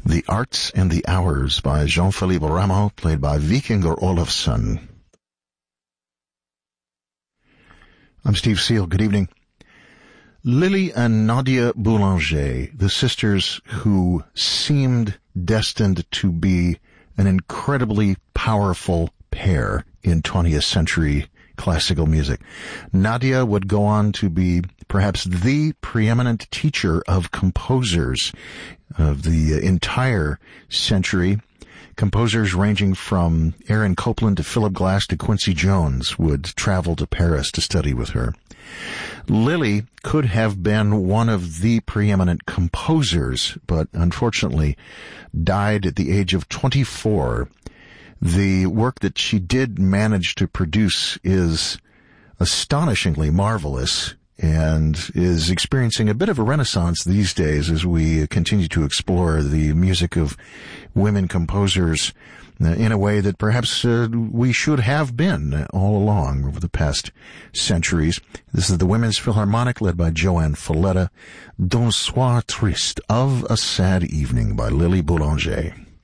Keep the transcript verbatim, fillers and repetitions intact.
The Arts and the Hours by Jean-Philippe Rameau, played by Vikingur Olafsson. I'm Steve Seal. Good evening. Lily and Nadia Boulanger, the sisters who seemed destined to be an incredibly powerful pair in twentieth century classical music. Nadia would go on to be perhaps the preeminent teacher of composers of the entire century. Composers ranging from Aaron Copland to Philip Glass to Quincy Jones would travel to Paris to study with her. Lily could have been one of the preeminent composers, but unfortunately died at the age of twenty-four. The work that she did manage to produce is astonishingly marvelous and is experiencing a bit of a renaissance these days as we continue to explore the music of women composers in a way that perhaps uh, we should have been all along over the past centuries. This is the Women's Philharmonic led by Joanne Falletta. D'un soir triste, of a sad evening, by Lily Boulanger.